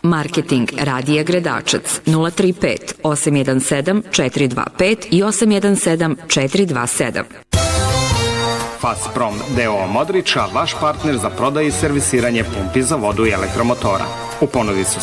Marketing Radija Gredačac 035 817 425 i 817 427. Fazprom D.O. Modriča, vaš partner za prodaju i servisiranje pumpi za vodu i elektromotora. U ponudi su